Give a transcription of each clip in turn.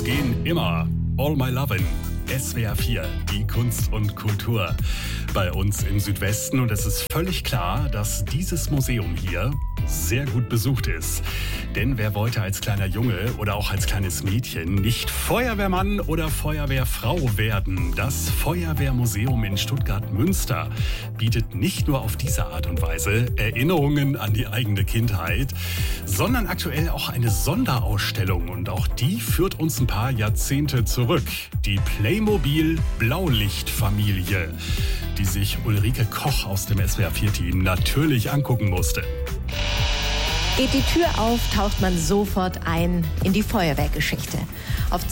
gehen immer. All My Lovin'. SWR 4, die Kunst und Kultur bei uns im Südwesten. Und es ist völlig klar, dass dieses Museum hier sehr gut besucht ist. Denn wer wollte als kleiner Junge oder auch als kleines Mädchen nicht Feuerwehrmann oder Feuerwehrfrau werden? Das Feuerwehrmuseum in Stuttgart-Münster bietet nicht nur auf diese Art und Weise Erinnerungen an die eigene Kindheit, sondern aktuell auch eine Sonderausstellung. Und auch die führt uns ein paar Jahrzehnte zurück. Die Playmobil Blaulichtfamilie, die sich Ulrike Koch aus dem SWR4-Team natürlich angucken musste. Geht die Tür auf, taucht man sofort ein in die Feuerwehrgeschichte. Auf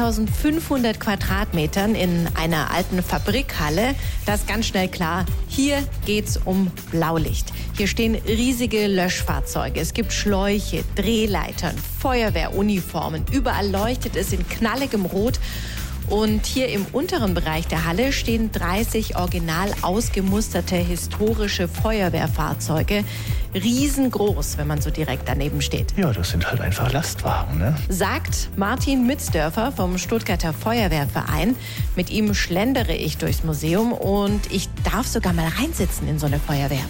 2500 Quadratmetern in einer alten Fabrikhalle, da ist ganz schnell klar, hier geht's um Blaulicht. Hier stehen riesige Löschfahrzeuge, es gibt Schläuche, Drehleitern, Feuerwehruniformen. Überall leuchtet es in knalligem Rot. Und hier im unteren Bereich der Halle stehen 30 original ausgemusterte historische Feuerwehrfahrzeuge. Riesengroß, wenn man so direkt daneben steht. Ja, das sind halt einfach Lastwagen, ne? Sagt Martin Mitzdörfer vom Stuttgarter Feuerwehrverein. Mit ihm schlendere ich durchs Museum und ich darf sogar mal reinsitzen in so eine Feuerwehr.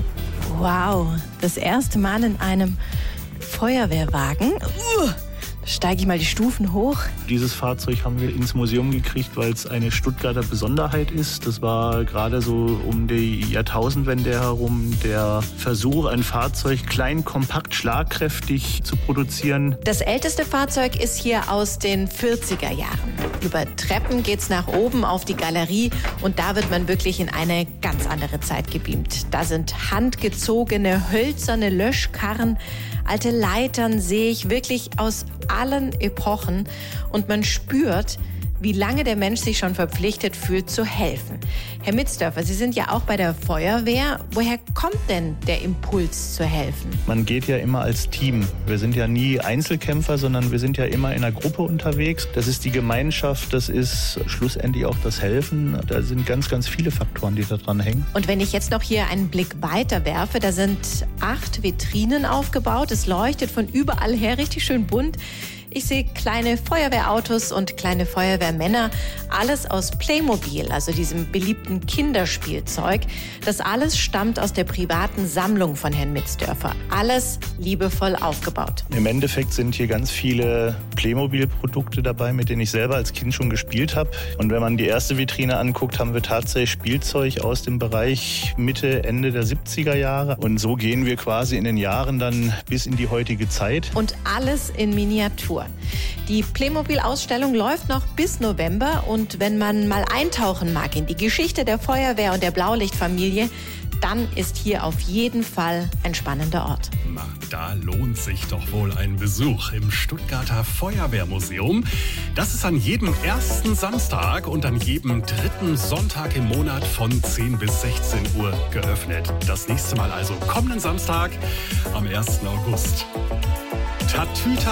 Wow, das erste Mal in einem Feuerwehrwagen. Steige ich mal die Stufen hoch. Dieses Fahrzeug haben wir ins Museum gekriegt, weil es eine Stuttgarter Besonderheit ist. Das war gerade so um die Jahrtausendwende herum der Versuch, ein Fahrzeug klein, kompakt, schlagkräftig zu produzieren. Das älteste Fahrzeug ist hier aus den 40er Jahren. Über Treppen geht's nach oben auf die Galerie und da wird man wirklich in eine ganz andere Zeit gebeamt. Da sind handgezogene, hölzerne Löschkarren, alte Leitern sehe ich wirklich aus allen Epochen und man spürt, wie lange der Mensch sich schon verpflichtet fühlt, zu helfen. Herr Mitzdörfer, Sie sind ja auch bei der Feuerwehr. Woher kommt denn der Impuls zu helfen? Man geht ja immer als Team. Wir sind ja nie Einzelkämpfer, sondern wir sind ja immer in einer Gruppe unterwegs. Das ist die Gemeinschaft, das ist schlussendlich auch das Helfen. Da sind ganz, ganz viele Faktoren, die da dran hängen. Und wenn ich jetzt noch hier einen Blick weiter werfe, da sind 8 Vitrinen aufgebaut. Es leuchtet von überall her richtig schön bunt. Ich sehe kleine Feuerwehrautos und kleine Feuerwehrmänner, alles aus Playmobil, also diesem beliebten Kinderspielzeug. Das alles stammt aus der privaten Sammlung von Herrn Mitzdörfer. Alles liebevoll aufgebaut. Im Endeffekt sind hier ganz viele Playmobil-Produkte dabei, mit denen ich selber als Kind schon gespielt habe. Und wenn man die erste Vitrine anguckt, haben wir tatsächlich Spielzeug aus dem Bereich Mitte, Ende der 70er Jahre. Und so gehen wir quasi in den Jahren dann bis in die heutige Zeit. Und alles in Miniatur. Die Playmobil-Ausstellung läuft noch bis November und wenn man mal eintauchen mag in die Geschichte der Feuerwehr und der Blaulichtfamilie, dann ist hier auf jeden Fall ein spannender Ort. Na, da lohnt sich doch wohl ein Besuch im Stuttgarter Feuerwehrmuseum. Das ist an jedem ersten Samstag und an jedem dritten Sonntag im Monat von 10 bis 16 Uhr geöffnet. Das nächste Mal also kommenden Samstag am 1. August. Tatüta.